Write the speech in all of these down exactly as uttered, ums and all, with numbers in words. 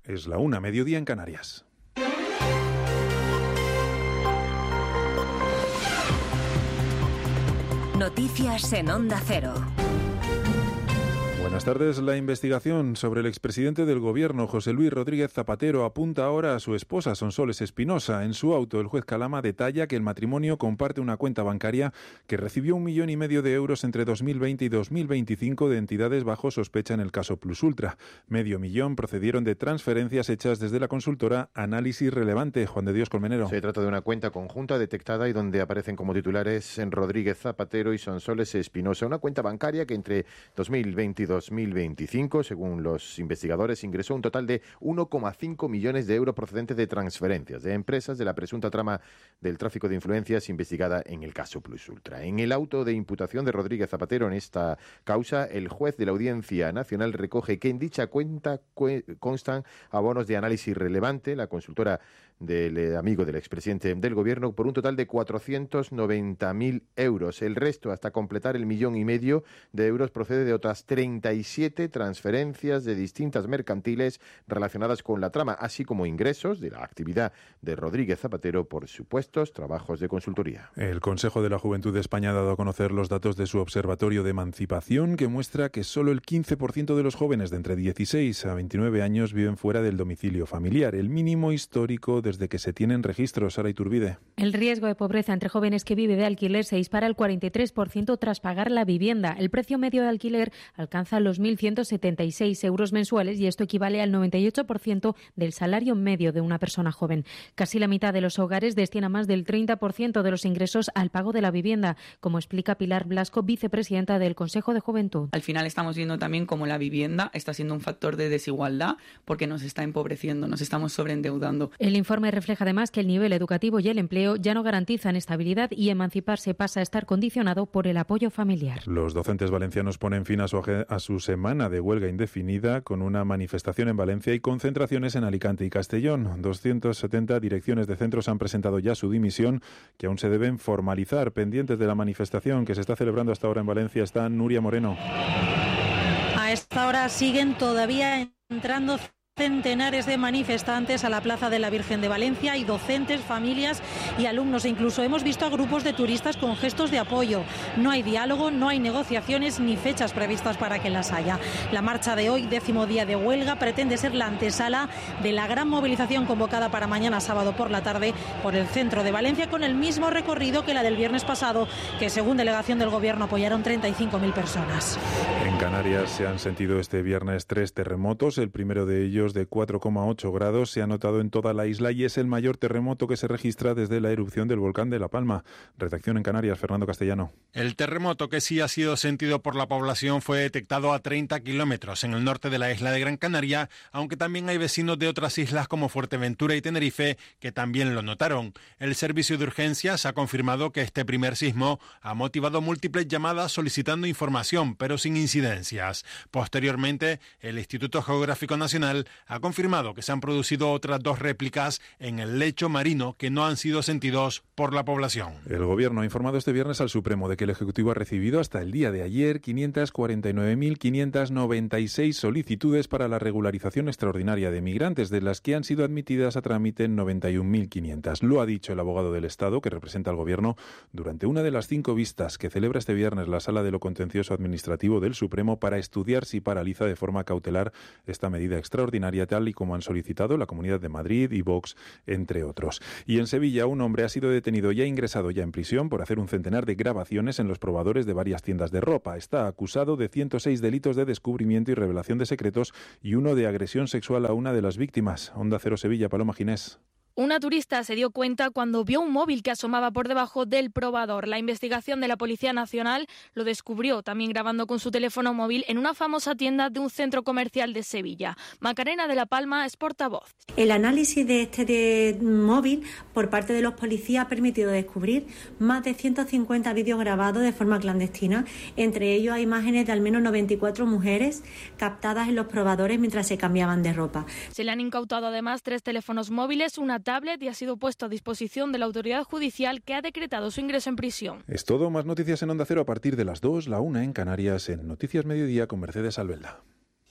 Es la una, mediodía en Canarias. Noticias en Onda Cero. Buenas tardes. La investigación sobre el expresidente del Gobierno, José Luis Rodríguez Zapatero, apunta ahora a su esposa, Sonsoles Espinosa. En su auto, el juez Calama detalla que el matrimonio comparte una cuenta bancaria que recibió un millón y medio de euros entre dos mil veinte y dos mil veinticinco de entidades bajo sospecha en el caso Plus Ultra. Medio millón procedieron de transferencias hechas desde la consultora Análisis Relevante. Juan de Dios Colmenero. Se trata de una cuenta conjunta detectada y donde aparecen como titulares en Rodríguez Zapatero y Sonsoles Espinosa. Una cuenta bancaria que entre dos mil veinte y dos mil veinticinco, según los investigadores, ingresó un total de uno coma cinco millones de euros procedentes de transferencias de empresas de la presunta trama del tráfico de influencias investigada en el caso Plus Ultra. En el auto de imputación de Rodríguez Zapatero en esta causa, el juez de la Audiencia Nacional recoge que en dicha cuenta constan abonos de Análisis Relevante, la consultora del amigo del expresidente del Gobierno, por un total de cuatrocientos noventa mil euros. El resto, hasta completar el millón y medio de euros, procede de otras treinta y siete transferencias de distintas mercantiles relacionadas con la trama, así como ingresos de la actividad de Rodríguez Zapatero por supuestos trabajos de consultoría. El Consejo de la Juventud de España ha dado a conocer los datos de su Observatorio de Emancipación, que muestra que solo el quince por ciento de los jóvenes de entre dieciséis a veintinueve años viven fuera del domicilio familiar, el mínimo histórico desde que se tienen registros. Sara Iturbide. El riesgo de pobreza entre jóvenes que vive de alquiler se dispara al cuarenta y tres por ciento tras pagar la vivienda. El precio medio de alquiler alcanza los mil ciento setenta y seis euros mensuales y esto equivale al noventa y ocho por ciento del salario medio de una persona joven. Casi la mitad de los hogares destina más del treinta por ciento de los ingresos al pago de la vivienda, como explica Pilar Blasco, vicepresidenta del Consejo de Juventud. Al final estamos viendo también cómo la vivienda está siendo un factor de desigualdad porque nos está empobreciendo, nos estamos sobreendeudando. El informe refleja además que el nivel educativo y el empleo ya no garantizan estabilidad y emanciparse pasa a estar condicionado por el apoyo familiar. Los docentes valencianos ponen fin a su, a su semana de huelga indefinida con una manifestación en Valencia y concentraciones en Alicante y Castellón. doscientas setenta direcciones de centros han presentado ya su dimisión, que aún se deben formalizar. Pendientes de la manifestación que se está celebrando hasta ahora en Valencia está Nuria Moreno. A esta hora siguen todavía entrando centenares de manifestantes a la Plaza de la Virgen de Valencia y docentes, familias y alumnos. E incluso hemos visto a grupos de turistas con gestos de apoyo. No hay diálogo, no hay negociaciones ni fechas previstas para que las haya. La marcha de hoy, décimo día de huelga, pretende ser la antesala de la gran movilización convocada para mañana sábado por la tarde por el centro de Valencia, con el mismo recorrido que la del viernes pasado, que según delegación del Gobierno apoyaron treinta y cinco mil personas. En Canarias se han sentido este viernes tres terremotos. El primero de ellos, de cuatro coma ocho grados, se ha notado en toda la isla y es el mayor terremoto que se registra desde la erupción del volcán de La Palma. Redacción en Canarias, Fernando Castellano. El terremoto, que sí ha sido sentido por la población, fue detectado a treinta kilómetros en el norte de la isla de Gran Canaria, aunque también hay vecinos de otras islas como Fuerteventura y Tenerife que también lo notaron. El servicio de urgencias ha confirmado que este primer sismo ha motivado múltiples llamadas solicitando información, pero sin incidencias. Posteriormente, el Instituto Geográfico Nacional ha confirmado que se han producido otras dos réplicas en el lecho marino que no han sido sentidos por la población. El Gobierno ha informado este viernes al Supremo de que el Ejecutivo ha recibido hasta el día de ayer quinientas cuarenta y nueve mil quinientas noventa y seis solicitudes para la regularización extraordinaria de migrantes, de las que han sido admitidas a trámite noventa y un mil quinientas. Lo ha dicho el abogado del Estado, que representa al Gobierno, durante una de las cinco vistas que celebra este viernes la Sala de lo Contencioso Administrativo del Supremo para estudiar si paraliza de forma cautelar esta medida extraordinaria, tal y como han solicitado la Comunidad de Madrid y Vox, entre otros. Y en Sevilla, un hombre ha sido detenido y ha ingresado ya en prisión por hacer un centenar de grabaciones en los probadores de varias tiendas de ropa. Está acusado de ciento seis delitos de descubrimiento y revelación de secretos y uno de agresión sexual a una de las víctimas. Onda Cero Sevilla, Paloma Ginés. Una turista se dio cuenta cuando vio un móvil que asomaba por debajo del probador. La investigación de la Policía Nacional lo descubrió también grabando con su teléfono móvil en una famosa tienda de un centro comercial de Sevilla. Macarena de la Palma es portavoz. El análisis de este de móvil por parte de los policías ha permitido descubrir más de ciento cincuenta vídeos grabados de forma clandestina. Entre ellos hay imágenes de al menos noventa y cuatro mujeres captadas en los probadores mientras se cambiaban de ropa. Se le han incautado además tres teléfonos móviles, una tablet y ha sido puesto a disposición de la autoridad judicial, que ha decretado su ingreso en prisión. Es todo. Más noticias en Onda Cero a partir de las dos, la una en Canarias, en Noticias Mediodía con Mercedes Albelda.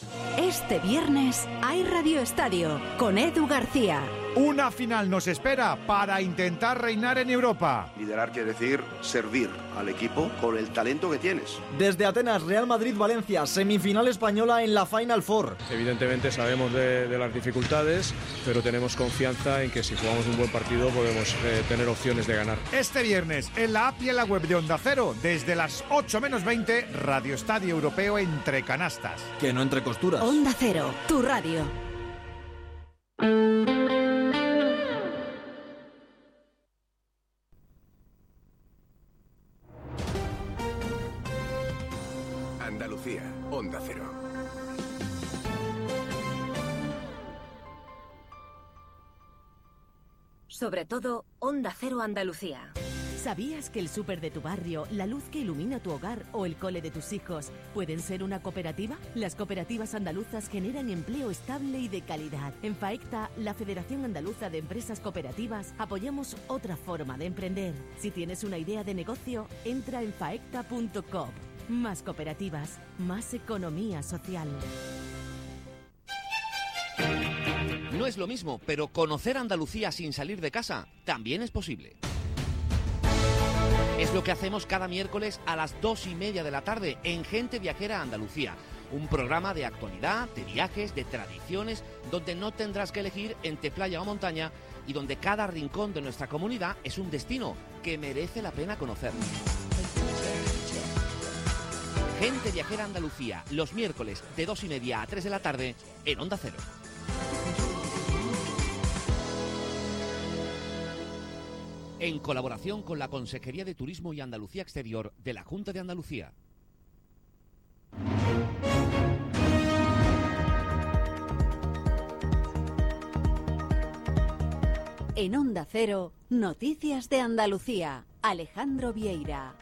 Este viernes hay Radio Estadio con Edu García. Una final nos espera para intentar reinar en Europa. Liderar quiere decir servir al equipo con el talento que tienes. Desde Atenas, Real Madrid-Valencia, semifinal española en la Final Four. Evidentemente sabemos de, de las dificultades, pero tenemos confianza en que si jugamos un buen partido podemos eh, tener opciones de ganar. Este viernes, en la app y en la web de Onda Cero, desde las ocho menos veinte, Radio Estadio Europeo entre canastas. Que no entre costuras. Onda Cero, tu radio. Andalucía, Onda Cero. Sobre todo, Onda Cero Andalucía. ¿Sabías que el súper de tu barrio, la luz que ilumina tu hogar o el cole de tus hijos pueden ser una cooperativa? Las cooperativas andaluzas generan empleo estable y de calidad. En FAECTA, la Federación Andaluza de Empresas Cooperativas, apoyamos otra forma de emprender. Si tienes una idea de negocio, entra en faecta punto com. Más cooperativas, más economía social. No es lo mismo, pero conocer Andalucía sin salir de casa también es posible. Es lo que hacemos cada miércoles a las dos y media de la tarde en Gente Viajera Andalucía. Un programa de actualidad, de viajes, de tradiciones, donde no tendrás que elegir entre playa o montaña y donde cada rincón de nuestra comunidad es un destino que merece la pena conocer. Gente Viajera Andalucía, los miércoles de dos y media a tres de la tarde en Onda Cero. En colaboración con la Consejería de Turismo y Andalucía Exterior de la Junta de Andalucía. En Onda Cero, Noticias de Andalucía. Alejandro Vieira.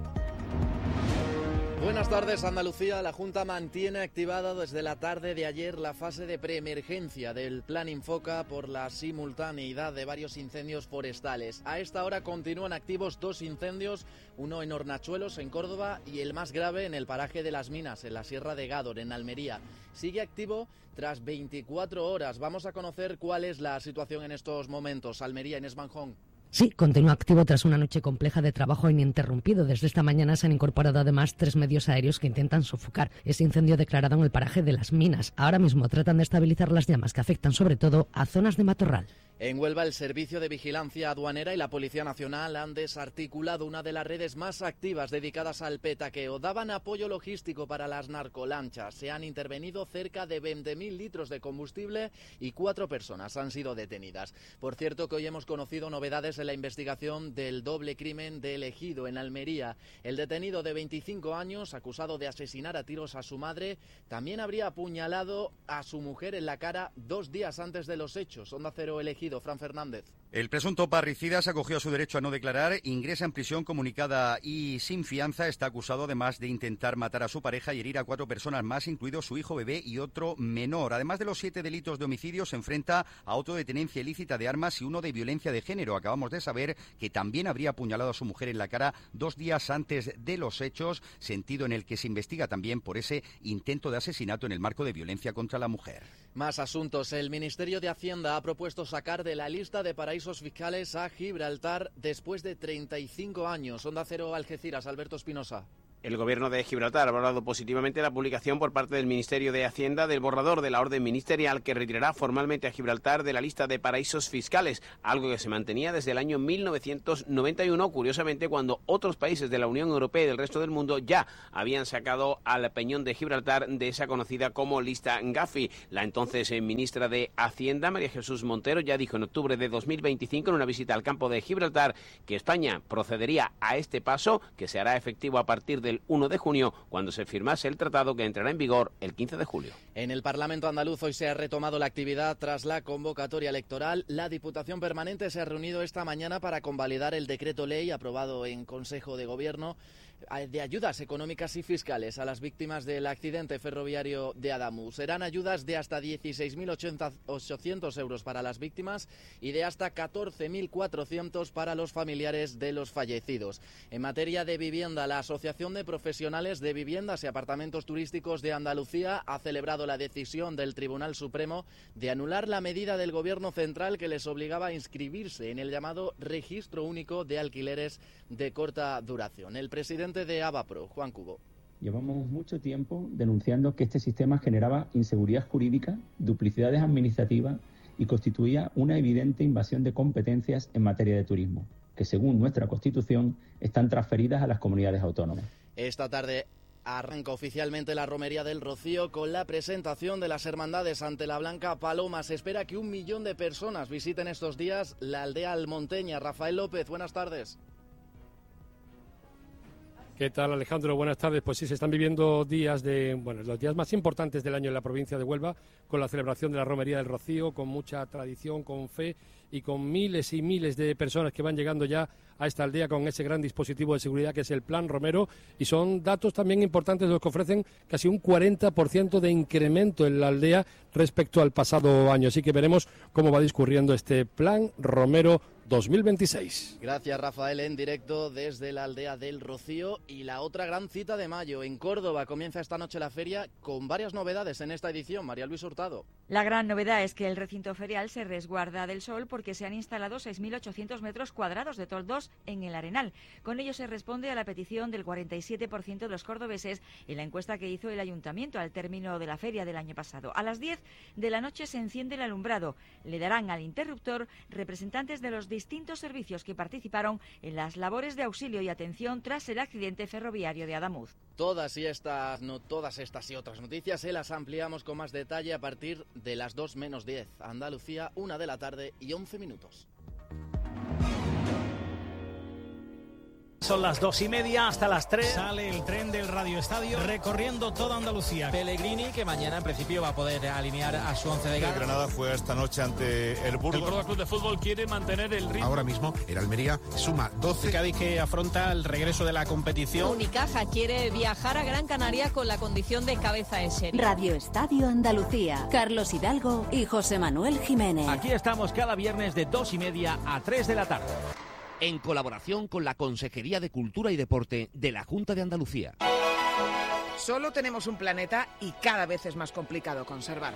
Buenas tardes, Andalucía. La Junta mantiene activada desde la tarde de ayer la fase de preemergencia del Plan Infoca por la simultaneidad de varios incendios forestales. A esta hora continúan activos dos incendios, uno en Hornachuelos, en Córdoba, y el más grave en el paraje de Las Minas, en la Sierra de Gádor, en Almería. Sigue activo tras veinticuatro horas. Vamos a conocer cuál es la situación en estos momentos. Almería, Inés Manjón. Sí, continúa activo tras una noche compleja de trabajo ininterrumpido. Desde esta mañana se han incorporado además tres medios aéreos que intentan sofocar ese incendio declarado en el paraje de Las Minas. Ahora mismo tratan de estabilizar las llamas que afectan sobre todo a zonas de matorral. En Huelva, el Servicio de Vigilancia Aduanera y la Policía Nacional han desarticulado una de las redes más activas dedicadas al petaqueo. Daban apoyo logístico para las narcolanchas. Se han intervenido cerca de veinte mil litros de combustible y cuatro personas han sido detenidas. Por cierto, que hoy hemos conocido novedades en la investigación del doble crimen de El Ejido, en Almería. El detenido de veinticinco años, acusado de asesinar a tiros a su madre, también habría apuñalado a su mujer en la cara dos días antes de los hechos. Onda Cero, El Ejido. Fran Fernández. El presunto parricida se acogió a su derecho a no declarar, ingresa en prisión comunicada y sin fianza. Está acusado además de intentar matar a su pareja y herir a cuatro personas más, incluido su hijo bebé y otro menor. Además de los siete delitos de homicidio, se enfrenta a otro de tenencia ilícita de armas y uno de violencia de género. Acabamos de saber que también habría apuñalado a su mujer en la cara dos días antes de los hechos, sentido en el que se investiga también por ese intento de asesinato en el marco de violencia contra la mujer. Más asuntos. El Ministerio de Hacienda ha propuesto sacar de la lista de paraísos fiscales a Gibraltar después de treinta y cinco años. Onda Cero, Algeciras, Alberto Espinosa. El Gobierno de Gibraltar ha valorado positivamente la publicación por parte del Ministerio de Hacienda del borrador de la orden ministerial que retirará formalmente a Gibraltar de la lista de paraísos fiscales, algo que se mantenía desde el año mil novecientos noventa y uno, curiosamente cuando otros países de la Unión Europea y del resto del mundo ya habían sacado al Peñón de Gibraltar de esa conocida como lista Gafi. La entonces ministra de Hacienda, María Jesús Montero, ya dijo en octubre de dos mil veinticinco en una visita al campo de Gibraltar que España procedería a este paso, que se hará efectivo a partir de el uno de junio, cuando se firmase el tratado que entrará en vigor el quince de julio. En el Parlamento andaluz hoy se ha retomado la actividad tras la convocatoria electoral. La Diputación Permanente se ha reunido esta mañana para convalidar el decreto ley aprobado en Consejo de Gobierno de ayudas económicas y fiscales a las víctimas del accidente ferroviario de Adamuz. Serán ayudas de hasta dieciséis mil ochocientos euros para las víctimas y de hasta catorce mil cuatrocientos para los familiares de los fallecidos. En materia de vivienda, la Asociación de Profesionales de Viviendas y Apartamentos Turísticos de Andalucía ha celebrado la decisión del Tribunal Supremo de anular la medida del Gobierno central que les obligaba a inscribirse en el llamado Registro Único de Alquileres de Corta Duración. El presidente de Avapro, Juan Cubo. Llevamos mucho tiempo denunciando que este sistema generaba inseguridad jurídica, duplicidades administrativas y constituía una evidente invasión de competencias en materia de turismo, que según nuestra Constitución están transferidas a las comunidades autónomas. Esta tarde arranca oficialmente la Romería del Rocío con la presentación de las hermandades ante la Blanca Paloma. Se espera que un millón de personas visiten estos días la aldea almonteña. Rafael López, buenas tardes. ¿Qué tal, Alejandro? Buenas tardes. Pues sí, se están viviendo días de, bueno, los días más importantes del año en la provincia de Huelva, con la celebración de la Romería del Rocío, con mucha tradición, con fe y con miles y miles de personas que van llegando ya a esta aldea con ese gran dispositivo de seguridad que es el Plan Romero, y son datos también importantes los que ofrecen casi un cuarenta por ciento de incremento en la aldea respecto al pasado año. Así que veremos cómo va discurriendo este Plan Romero dos mil veintiséis. Gracias, Rafael, en directo desde la aldea del Rocío. Y la otra gran cita de mayo, en Córdoba, comienza esta noche la feria con varias novedades en esta edición. María Luis Hurtado. La gran novedad es que el recinto ferial se resguarda del sol porque se han instalado seis mil ochocientos metros cuadrados de toldos en el Arenal. Con ello se responde a la petición del cuarenta y siete por ciento de los cordobeses en la encuesta que hizo el Ayuntamiento al término de la feria del año pasado. A las diez de la noche se enciende el alumbrado. Le darán al interruptor representantes de los distintos servicios que participaron en las labores de auxilio y atención tras el accidente ferroviario de Adamuz. Todas y estas, no todas estas y otras noticias se las ampliamos con más detalle a partir de las dos menos diez. Andalucía, una de la tarde y once minutos. Son las dos y media, hasta las tres sale el tren del Radio Estadio recorriendo toda Andalucía. Pellegrini, que mañana en principio va a poder alinear a su once de gala. El Granada fue esta noche ante el Burgos. El Córdoba Club de Fútbol quiere mantener el ritmo. Ahora mismo el Almería suma doce. El Cádiz, que afronta el regreso de la competición. Unicaja quiere viajar a Gran Canaria con la condición de cabeza de serie. Radio Estadio Andalucía, Carlos Hidalgo y José Manuel Jiménez. Aquí estamos cada viernes de dos y media a tres de la tarde. En colaboración con la Consejería de Cultura y Deporte de la Junta de Andalucía. Solo tenemos un planeta y cada vez es más complicado conservarlo.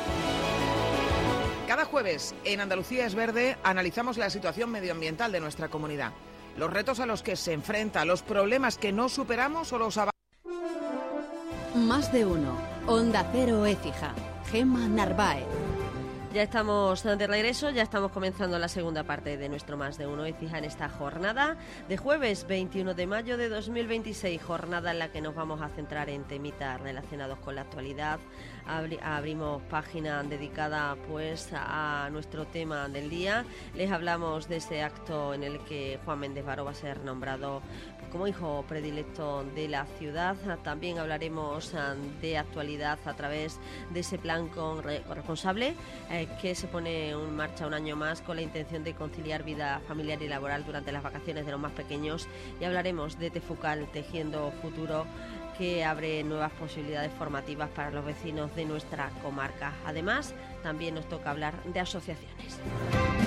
Cada jueves en Andalucía es Verde analizamos la situación medioambiental de nuestra comunidad, los retos a los que se enfrenta, los problemas que no superamos o los avances. Más de uno. Onda Cero Écija. Gemma Narváez. Ya estamos de regreso, ya estamos comenzando la segunda parte de nuestro Más de Uno Écija en esta jornada de jueves veintiuno de mayo de dos mil veintiséis, jornada en la que nos vamos a centrar en temitas relacionados con la actualidad. Abri- abrimos página dedicada pues a nuestro tema del día. Les hablamos de ese acto en el que Juan Méndez Baró va a ser nombrado como hijo predilecto de la ciudad. También hablaremos de actualidad a través de ese plan corresponsable eh, que se pone en marcha un año más con la intención de conciliar vida familiar y laboral durante las vacaciones de los más pequeños, y hablaremos de Tefucal, Tejiendo Futuro, que abre nuevas posibilidades formativas para los vecinos de nuestra comarca. Además, también nos toca hablar de asociaciones.